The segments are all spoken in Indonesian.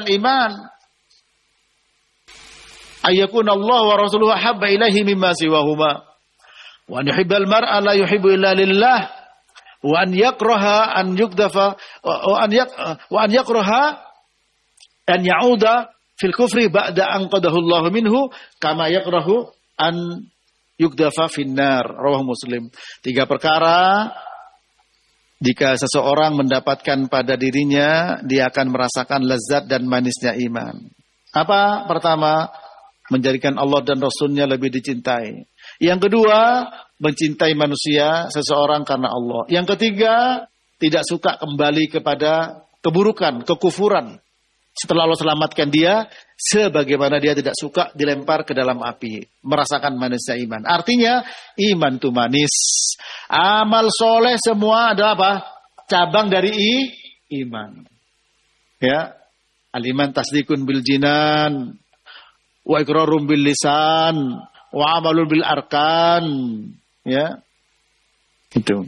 iman. Ayyakuna Allah wa rasuluhu habba ilaihi mimma siwahuma. Wa an yuhibbal mar'a la yuhibbu illa lillah. Wa an yakraha an yukdafa wa an yakraha an ya'uda fil kufri ba'da an qadahu Allah minhu kama yakrahu an yukdafa finnar. Rawahu Muslim. 3 perkara jika seseorang mendapatkan pada dirinya, dia akan merasakan lezat dan manisnya iman. Apa? Pertama, menjadikan Allah dan Rasulnya lebih dicintai. Yang kedua, mencintai manusia, seseorang karena Allah. Yang ketiga, tidak suka kembali kepada keburukan, kekufuran. Setelah Allah selamatkan dia, sebagaimana dia tidak suka dilempar ke dalam api. Merasakan manisnya iman. Artinya, iman itu manis. Amal soleh semua adalah apa? Cabang dari iman. Ya, al-iman tasdikun bil jinan, wa iqrarum bil lisan, wa amalun bil arkan. Ya, itu.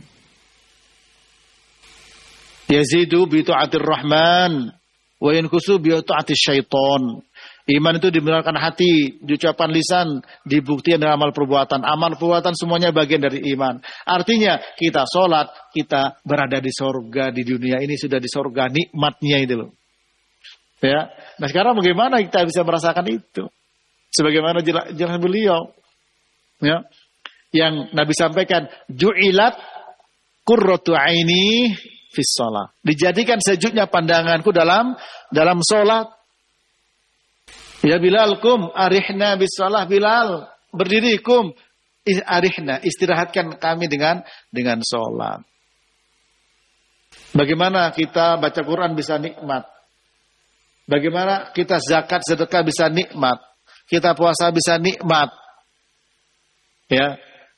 Yazidu bi ta'atir rahman, wa yankusu bi ta'atis syaiton. Iman itu dibenarkan hati, diucapkan lisan, dibuktikan dengan amal perbuatan. Amal perbuatan semuanya bagian dari iman. Artinya kita sholat, kita berada di sorga di dunia ini, sudah di sorga, nikmatnya itu loh. Ya. Nah sekarang bagaimana kita bisa merasakan itu? Sebagaimana jelas beliau. Ya. Yang Nabi sampaikan, ju'ilat qurratu aini fis shalah. Dijadikan sejuknya pandanganku dalam sholat. Ya Bilal, kum arihna bis shalah. Bilal, berdiri, kum arihna, istirahatkan kami dengan sholat. Bagaimana kita baca Quran bisa nikmat? Bagaimana kita zakat sedekah bisa nikmat? Kita puasa bisa nikmat? Ya.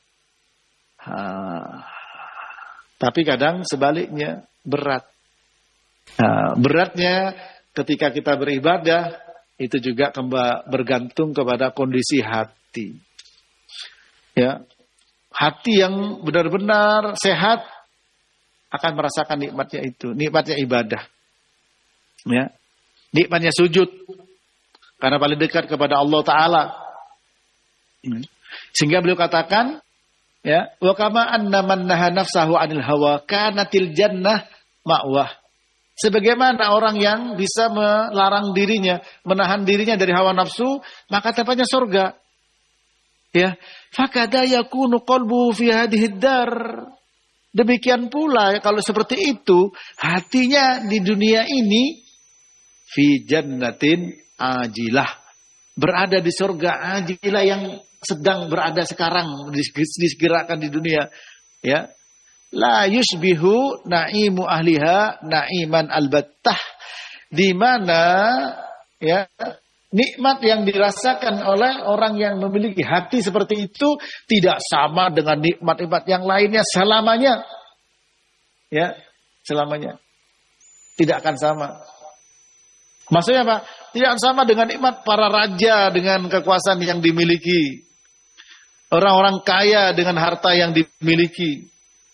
Tapi kadang sebaliknya berat. Beratnya ketika kita beribadah itu juga bergantung kepada kondisi hati. Ya. Hati yang benar-benar sehat akan merasakan nikmatnya itu, nikmatnya ibadah. Ya. Nikmatnya sujud. Karena paling dekat kepada Allah Ta'ala. Sehingga beliau katakan, ya, wa kama anna man naha nafsahu 'anil hawa kanatil jannah ma'wah. Sebagaimana orang yang bisa melarang dirinya, menahan dirinya dari hawa nafsu, maka tempatnya surga. Ya, fakada yakunu qalbu fi hadhihi dar. Demikian pula kalau seperti itu, hatinya di dunia ini fi jannatin ajilah, berada di surga ajilah yang sedang berada sekarang, disegerakan di dunia. Ya. La yusbihu na'imu ahliha na'iman albattah, di mana ya nikmat yang dirasakan oleh orang yang memiliki hati seperti itu tidak sama dengan nikmat-nikmat yang lainnya selamanya. Ya, selamanya. Tidak akan sama. Maksudnya apa? Tidak akan sama dengan nikmat para raja dengan kekuasaan yang dimiliki. Orang-orang kaya dengan harta yang dimiliki.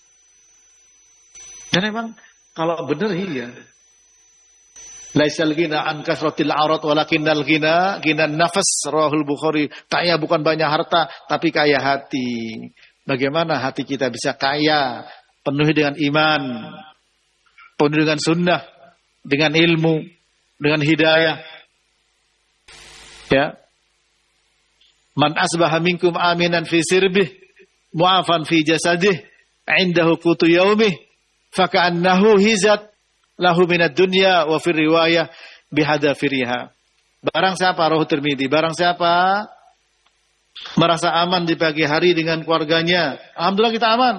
Dan memang kalau benar iya. Laisal ghina an kasratil aurat walakinnal ghina nafas, rawahul Bukhari. Kaya bukan banyak harta, tapi kaya hati. Bagaimana hati kita bisa kaya, penuh dengan iman, penuh dengan sunnah, dengan ilmu, dengan hidayah. Ya. Man asbaha minkum aminan fi sirbih, mu'afan fi jasadih, indahu qutu yaumih, faka'annahu hizat lahu minad dunya wa fir riwayah bihadafiriha. Barang siapa, rawahu Tirmidzi, barang siapa merasa aman di pagi hari dengan keluarganya, alhamdulillah kita aman.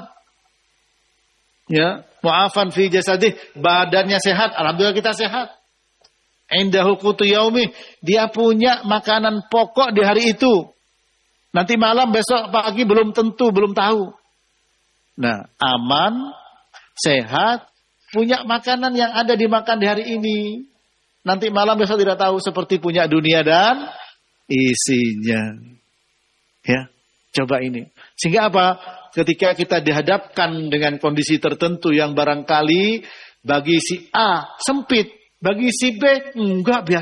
Ya, mu'afan fi jasadih, badannya sehat, alhamdulillah kita sehat. Indahu qutu yaumih, dia punya makanan pokok di hari itu. Nanti malam, besok pagi belum tentu, belum tahu. Nah, aman, sehat, punya makanan yang ada dimakan di hari ini. Nanti malam, besok tidak tahu, seperti punya dunia dan isinya. Ya, coba ini. Sehingga apa? Ketika kita dihadapkan dengan kondisi tertentu yang barangkali bagi si A sempit, bagi si B enggak biasa.